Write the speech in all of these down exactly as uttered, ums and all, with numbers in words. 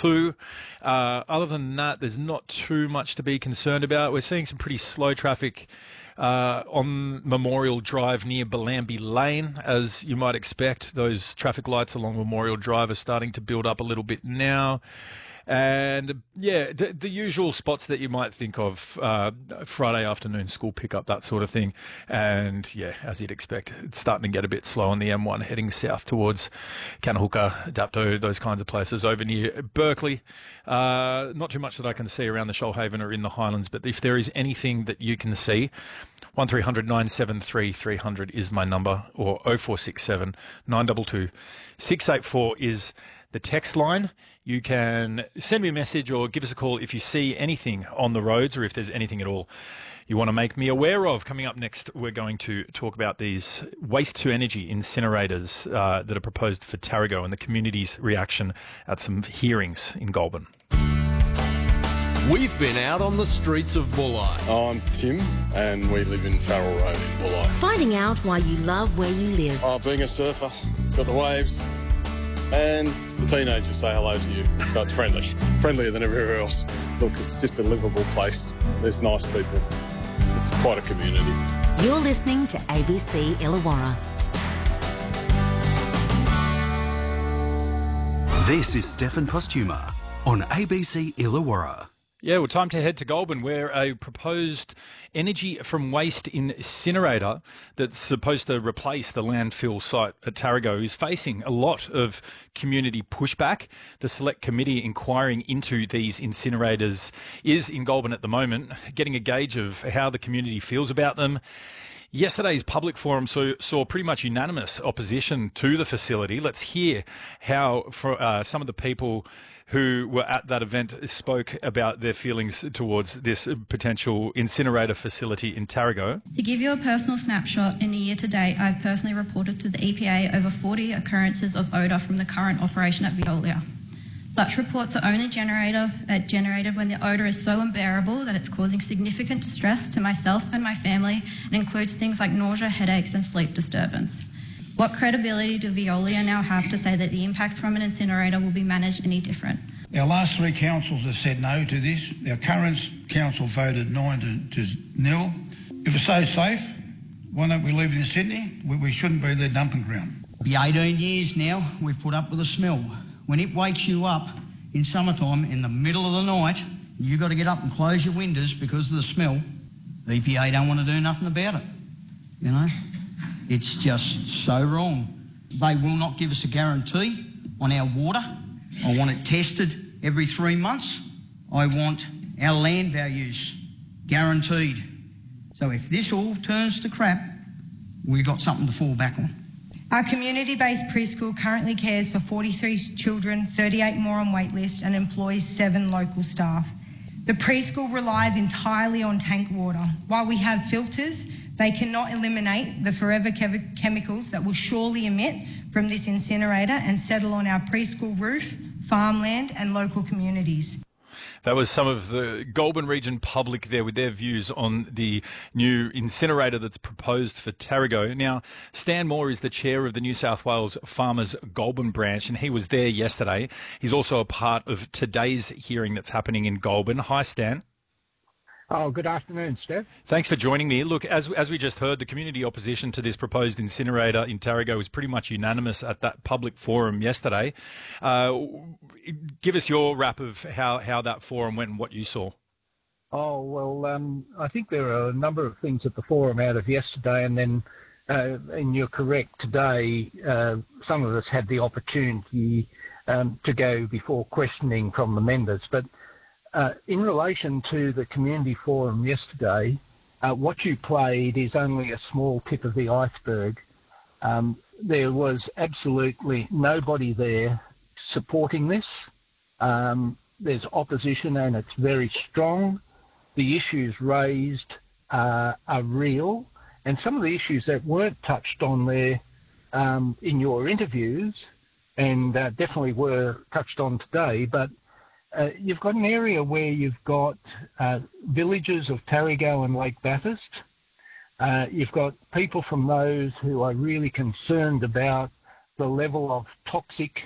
two. Uh, other than that, there's not too much to be concerned about. We're seeing some pretty slow traffic Uh, on Memorial Drive near Bellambi Lane, as you might expect. Those traffic lights along Memorial Drive are starting to build up a little bit now. And yeah, the, the usual spots that you might think of, uh, Friday afternoon school pickup, that sort of thing. And yeah, as you'd expect, it's starting to get a bit slow on the M one heading south towards Canahuka, Dapto, those kinds of places over near Berkeley. Uh, not too much that I can see around the Shoalhaven or in the Highlands, but if there is anything that you can see, one three hundred nine seven three three hundred is my number, or oh four six seven nine two two six eight four is the text line. You can send me a message or give us a call if you see anything on the roads or if there's anything at all you want to make me aware of. Coming up next, we're going to talk about these waste-to-energy incinerators uh, that are proposed for Tarago and the community's reaction at some hearings in Goulburn. We've been out on the streets of Bulli. I'm Tim, and we live in Farrell Road in Bulli. Finding out why you love where you live. Oh, being a surfer, it's got the waves, and the teenagers say hello to you, so it's friendly. Friendlier than everywhere else. Look, it's just a livable place. There's nice people. It's quite a community. You're listening to A B C Illawarra. This is Stefan Postuma on A B C Illawarra. Yeah, well, time to head to Goulburn, where a proposed energy from waste incinerator that's supposed to replace the landfill site at Tarago is facing a lot of community pushback. The select committee inquiring into these incinerators is in Goulburn at the moment, getting a gauge of how the community feels about them. Yesterday's public forum saw, saw pretty much unanimous opposition to the facility. Let's hear how for, uh, some of the people who were at that event spoke about their feelings towards this potential incinerator facility in Tarago. To give you a personal snapshot, in the year to date, I've personally reported to the E P A over forty occurrences of odour from the current operation at Veolia. Such reports are only generated, uh, generated when the odour is so unbearable that it's causing significant distress to myself and my family, and includes things like nausea, headaches and sleep disturbance. What credibility do Veolia now have to say that the impacts from an incinerator will be managed any different? Our last three councils have said no to this. Our current council voted nine to, to nil. If it's so safe, why don't we leave it in Sydney? We, we shouldn't be their dumping ground. It'll be eighteen years now we've put up with the smell. When it wakes you up in summertime in the middle of the night, you've got to get up and close your windows because of the smell. The E P A don't want to do nothing about it, you know. It's just so wrong. They will not give us a guarantee on our water. I want it tested every three months. I want our land values guaranteed. So if this all turns to crap, we've got something to fall back on. Our community-based preschool currently cares for forty-three children, thirty-eight more on wait list, and employs seven local staff. The preschool relies entirely on tank water. While we have filters, they cannot eliminate the forever chev- chemicals that will surely emit from this incinerator and settle on our preschool roof, farmland and local communities. That was some of the Goulburn region public there with their views on the new incinerator that's proposed for Tarago. Now, Stan Moore is the chair of the New South Wales Farmers Goulburn branch, and he was there yesterday. He's also a part of today's hearing that's happening in Goulburn. Hi, Stan. Oh, good afternoon, Steph. Thanks for joining me. Look, as as we just heard, the community opposition to this proposed incinerator in Tarago was pretty much unanimous at that public forum yesterday. Uh, give us your wrap of how, how that forum went and what you saw. Oh, well, um, I think there are a number of things at the forum out of yesterday, and then, uh, and you're correct, today uh, some of us had the opportunity um, to go before questioning from the members. But Uh, in relation to the community forum yesterday, uh, what you played is only a small tip of the iceberg. Um, there was absolutely nobody there supporting this. Um, there's opposition and it's very strong. The issues raised uh, are real, and some of the issues that weren't touched on there um, in your interviews, and uh, definitely were touched on today, but Uh, you've got an area where you've got uh, villages of Tarago and Lake Bathurst. Uh, you've got people from those who are really concerned about the level of toxic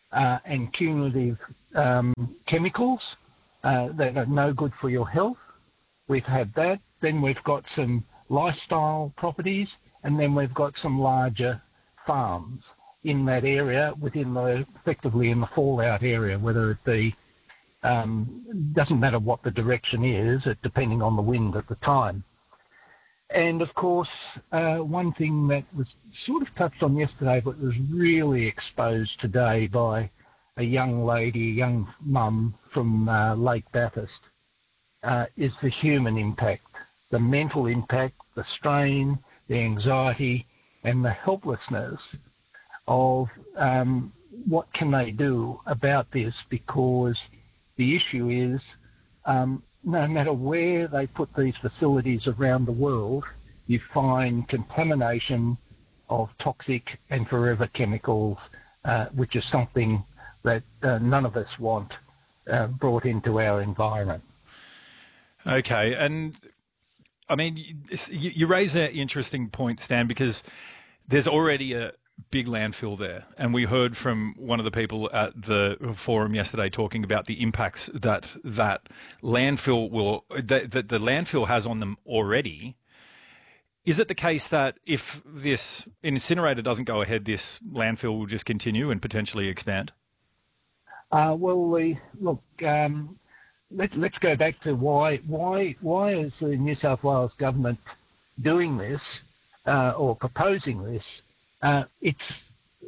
uh, and cumulative um, chemicals uh, that are no good for your health. We've had that. Then we've got some lifestyle properties, and then we've got some larger farms in that area, within the, effectively in the fallout area, whether it be, um, doesn't matter what the direction is, it, depending on the wind at the time. And of course, uh, one thing that was sort of touched on yesterday, but was really exposed today by a young lady, a young mum from uh, Lake Bathurst, uh, is the human impact, the mental impact, the strain, the anxiety, and the helplessness of um, what can they do about this, because the issue is um, no matter where they put these facilities around the world, you find contamination of toxic and forever chemicals, uh, which is something that uh, none of us want uh, brought into our environment. Okay, and I mean, you, you raise an interesting point, Stan, because there's already a big landfill there, and we heard from one of the people at the forum yesterday talking about the impacts that that landfill will that, that the landfill has on them already. Is it the case that if this incinerator doesn't go ahead, this landfill will just continue and potentially expand? Uh, well, the, look, um, let, let's go back to why why why is the New South Wales government doing this uh, or proposing this? Uh, it's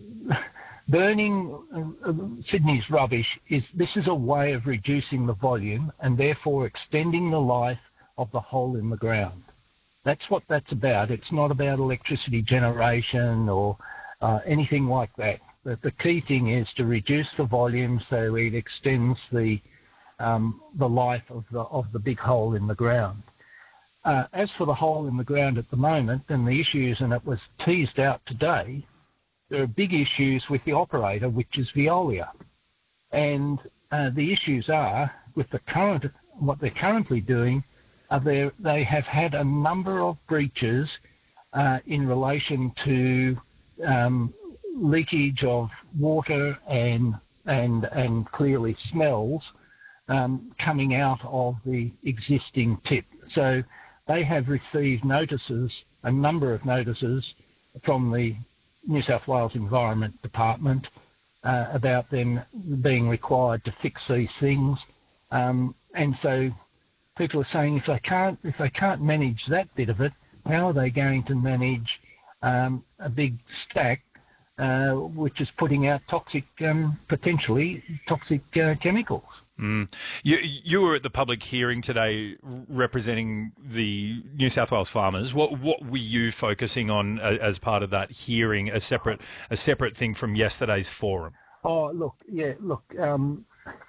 burning uh, Sydney's rubbish. Is this is a way of reducing the volume and therefore extending the life of the hole in the ground. That's what that's about. It's not about electricity generation or uh, anything like that. The, the key thing is to reduce the volume so it extends the um, the life of the of the big hole in the ground. Uh, as for the hole in the ground at the moment and the issues, and it was teased out today, there are big issues with the operator, which is Veolia. And uh, the issues are, with the current, what they're currently doing, are they, they have had a number of breaches uh, in relation to um, leakage of water and, and, and clearly smells um, coming out of the existing tip. So they have received notices, a number of notices from the New South Wales Environment Department uh, about them being required to fix these things. Um, and so people are saying if they can't, if they can't manage that bit of it, how are they going to manage um, a big stack uh, which is putting out toxic, um, potentially toxic uh, chemicals? Mm. You, you were at the public hearing today representing the New South Wales farmers. What what were you focusing on as part of that hearing, a separate a separate thing from yesterday's forum? Oh, look, yeah, look, um,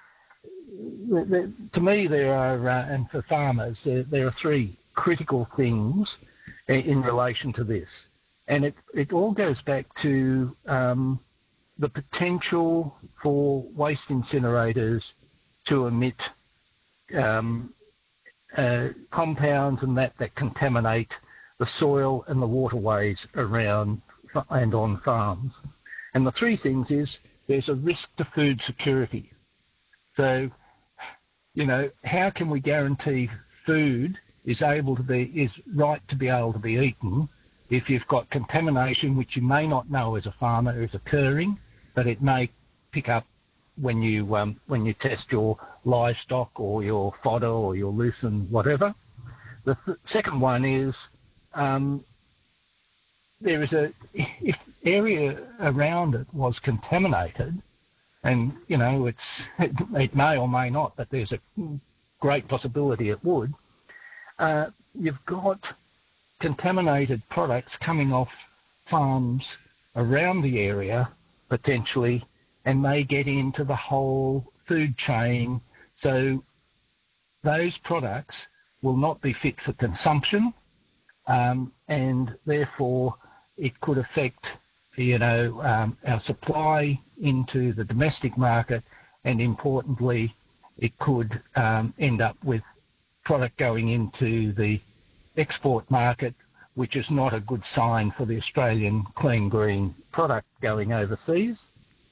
the, the, to me there are, uh, and for farmers, there, there are three critical things in, in relation to this. And it, it all goes back to um, the potential for waste incinerators to emit um, uh, compounds and that that contaminate the soil and the waterways around and on farms. And the three things is there's a risk to food security. So, you know, how can we guarantee food is able to be, is right to be able to be eaten if you've got contamination which you may not know as a farmer is occurring, but it may pick up when you um, when you test your livestock or your fodder or your lucerne, whatever. The th- second one is um, there is a, if area around it was contaminated, and you know it's it, it may or may not, but there's a great possibility it would. Uh, you've got contaminated products coming off farms around the area potentially, and they get into the whole food chain. So those products will not be fit for consumption, um, and therefore it could affect, you know, um, our supply into the domestic market, and importantly, it could um, end up with product going into the export market, which is not a good sign for the Australian clean green product going overseas.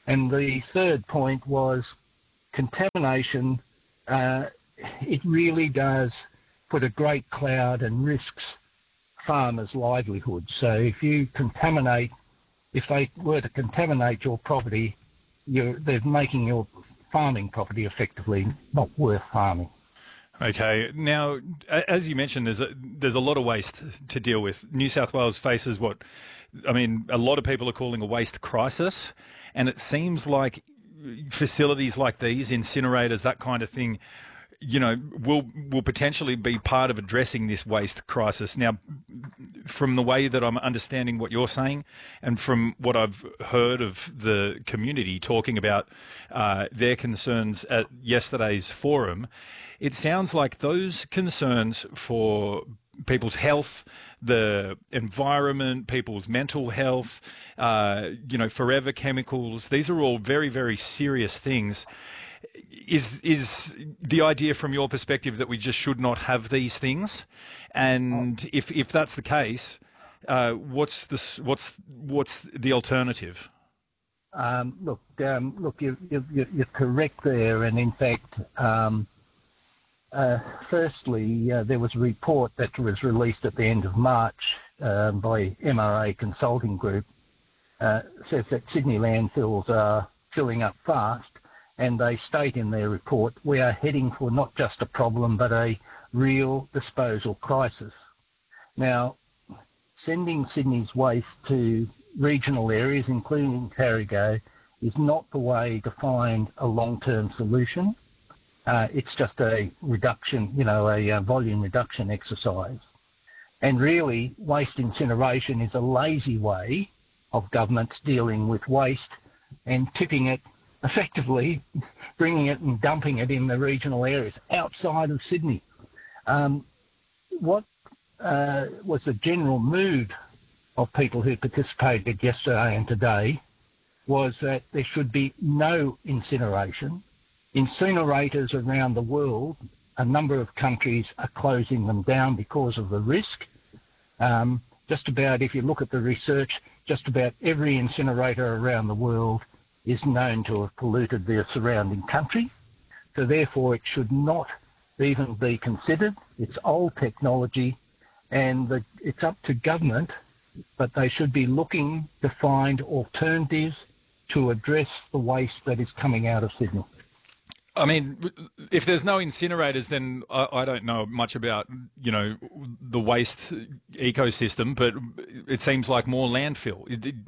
And the third point was contamination. Uh, it really does put a great cloud and risks farmers' livelihoods. So if you contaminate, if they were to contaminate your property, you're, they're making your farming property effectively not worth farming. Okay. Now, as you mentioned, there's a, there's a lot of waste to deal with. New South Wales faces what, I mean, a lot of people are calling a waste crisis, and it seems like facilities like these, incinerators, that kind of thing, you know, will will potentially be part of addressing this waste crisis. Now, from the way that I'm understanding what you're saying, and from what I've heard of the community talking about uh, their concerns at yesterday's forum, it sounds like those concerns for people's health, the environment, people's mental health, uh, you know, forever chemicals, these are all very, very serious things. Is is the idea from your perspective that we just should not have these things? And if if that's the case, uh, what's the what's what's the alternative? Um, look, um, look, you, you, you're correct there, and in fact, um, uh, firstly, uh, there was a report that was released at the end of March uh, by M R A Consulting Group, uh, says that Sydney landfills are filling up fast. And they state in their report, we are heading for not just a problem, but a real disposal crisis. Now, sending Sydney's waste to regional areas, including Terrigal, is not the way to find a long-term solution. Uh, it's just a reduction, you know, a, a volume reduction exercise. And really, waste incineration is a lazy way of governments dealing with waste and tipping it, effectively bringing it and dumping it in the regional areas outside of Sydney. Um, what uh, was the general mood of people who participated yesterday and today was that there should be no incineration. Incinerators around the world, a number of countries are closing them down because of the risk. Um, just about, if you look at the research, just about every incinerator around the world is known to have polluted their surrounding country. So therefore it should not even be considered. It's old technology, and the, it's up to government, but they should be looking to find alternatives to address the waste that is coming out of Sydney. I mean, if there's no incinerators, then I, I don't know much about, you know, the waste ecosystem, but it seems like more landfill.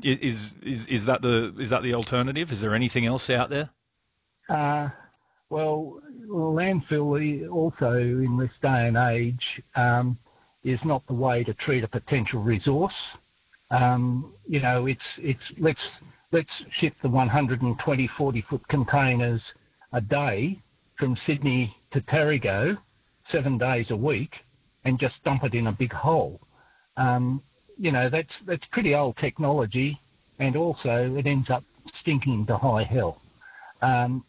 Is is is that the is that the alternative? Is there anything else out there? Uh, well, landfill also in this day and age um, is not the way to treat a potential resource. Um, you know, it's it's let's let's ship the one hundred twenty forty foot containers a day from Sydney to Terrigal, seven days a week, and just dump it in a big hole. Um, you know, that's that's pretty old technology, and also it ends up stinking to high hell. Um,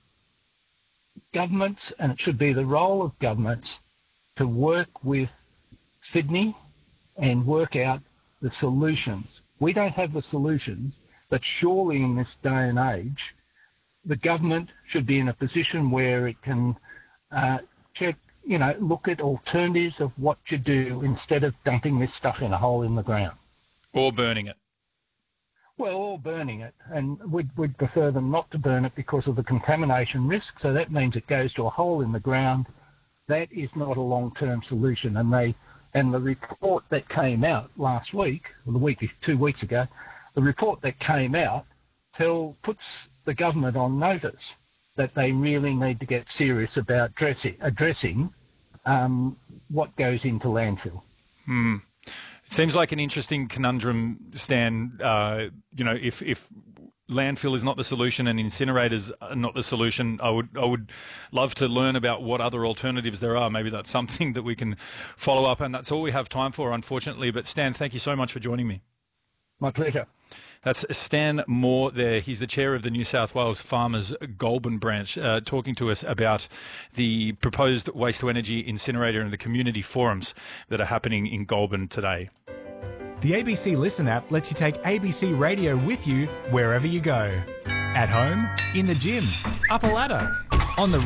governments, and it should be the role of governments, to work with Sydney and work out the solutions. We don't have the solutions, but surely in this day and age, the government should be in a position where it can uh, check, you know, look at alternatives of what you do instead of dumping this stuff in a hole in the ground. Or burning it. Well, or burning it. And we'd, we'd prefer them not to burn it because of the contamination risk. So that means it goes to a hole in the ground. That is not a long-term solution. And they, and the report that came out last week, or the week, two weeks ago, the report that came out tell, puts the government on notice that they really need to get serious about dressing, addressing um, what goes into landfill. Hmm. It seems like an interesting conundrum, Stan. Uh, you know, if, if landfill is not the solution and incinerators are not the solution, I would I would love to learn about what other alternatives there are. Maybe that's something that we can follow up, and that's all we have time for, unfortunately. But Stan, thank you so much for joining me. My pleasure. That's Stan Moore there. He's the chair of the New South Wales Farmers Goulburn branch, uh, talking to us about the proposed waste-to-energy incinerator and the community forums that are happening in Goulburn today. The A B C Listen app lets you take A B C Radio with you wherever you go. At home, in the gym, up a ladder, on the